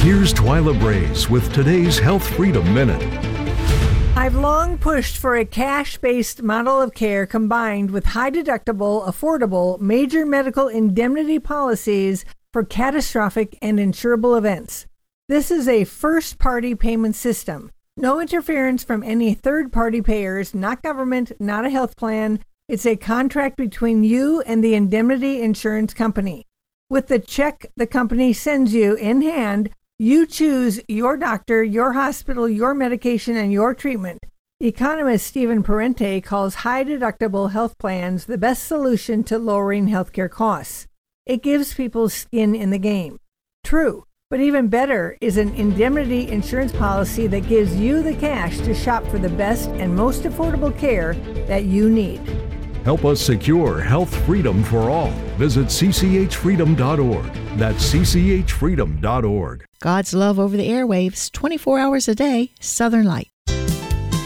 Here's Twyla Braze with today's Health Freedom Minute. I've long pushed for a cash-based model of care combined with high-deductible, affordable, major medical indemnity policies for catastrophic and insurable events. This is a first-party payment system. No interference from any third-party payers, not government, not a health plan. It's a contract between you and the indemnity insurance company. With the check the company sends you in hand, you choose your doctor, your hospital, your medication, and your treatment. Economist Stephen Parente calls high-deductible health plans the best solution to lowering healthcare costs. It gives people skin in the game. True, but even better is an indemnity insurance policy that gives you the cash to shop for the best and most affordable care that you need. Help us secure health freedom for all. Visit cchfreedom.org. That's cchfreedom.org. God's love over the airwaves, 24 hours a day, Southern Lights.